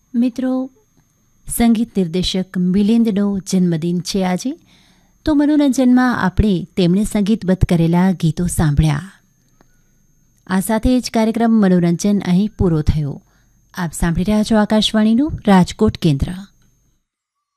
મિત્રો, સંગીત નિર્દેશક મિલિંદનો જન્મદિન છે આજે, તો મનોરંજનમાં આપણે તેમણે સંગીતબદ્ધ કરેલા ગીતો સાંભળ્યા. આ સાથે જ કાર્યક્રમ મનોરંજન અહીં પૂરો થયો. આપ સાંભળી રહ્યા છો આકાશવાણીનું રાજકોટ કેન્દ્ર.